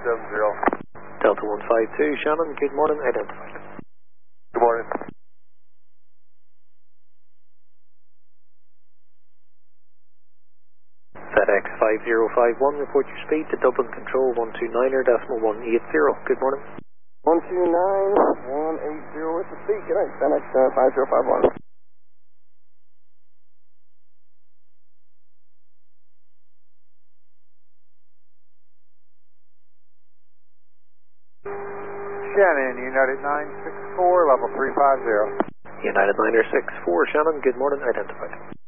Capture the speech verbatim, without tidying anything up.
seven zero. Delta one five two, Shannon, good morning, identified. Good morning. FedEx five zero five one, report your speed to Dublin Control one two niner decimal one eight zero. Good morning. one two nine one eight zero with the speed. Good night, FedEx uh, five zero five one. Shannon, United nine six four, level three five zero. United niner six four, Shannon, good morning, identified.